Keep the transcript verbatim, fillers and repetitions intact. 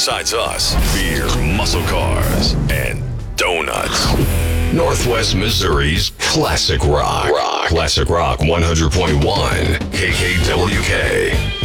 besides us, beer, muscle cars, and donuts. Northwest Missouri's Classic Rock. Rock. Classic Rock one hundred point one K K W K.